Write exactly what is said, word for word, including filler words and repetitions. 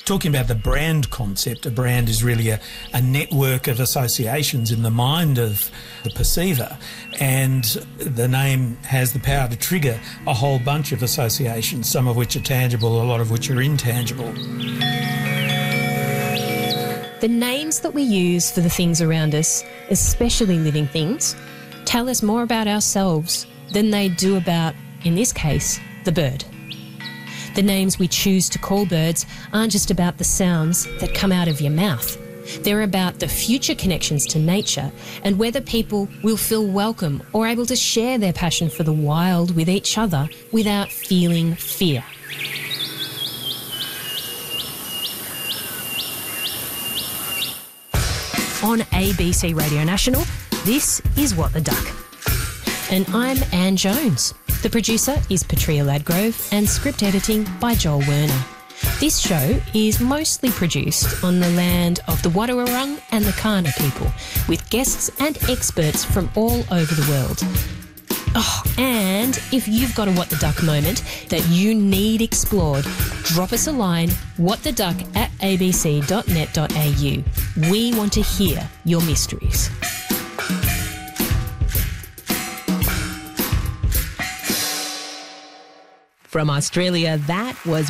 talking about the brand concept, a brand is really a, a network of associations in the mind of the perceiver, and the name has the power to trigger a whole bunch of associations, some of which are tangible, a lot of which are intangible. The names that we use for the things around us, especially living things, tell us more about ourselves than they do about, in this case, the bird. The names we choose to call birds aren't just about the sounds that come out of your mouth. They're about the future connections to nature and whether people will feel welcome or able to share their passion for the wild with each other without feeling fear. On A B C Radio National, this is What the Duck. And I'm Anne Jones. The producer is Petria Ladgrove and script editing by Joel Werner. This show is mostly produced on the land of the Wadawurrung and the Kaurna people, with guests and experts from all over the world. Oh, and if you've got a What the Duck moment that you need explored, drop us a line, whattheduck at a b c dot net dot a u. We want to hear your mysteries. From Australia, that was